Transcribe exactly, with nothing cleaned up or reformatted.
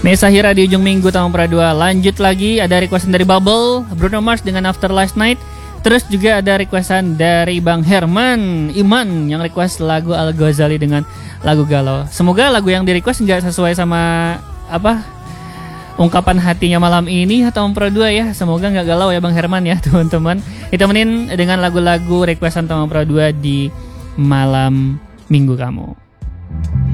Nesa Hira di ujung minggu tahun Pra dua. Lanjut lagi, ada requestan dari Bubble, Bruno Mars dengan After Last Night. Terus juga ada requestan dari Bang Herman Iman yang request lagu Al Ghazali dengan lagu Galau. Semoga lagu yang di request nggak sesuai sama apa ungkapan hatinya malam ini tahun Pra dua ya. Semoga nggak galau ya Bang Herman ya teman-teman. Ditemenin dengan lagu-lagu requestan tahun Pra dua di malam minggu kamu.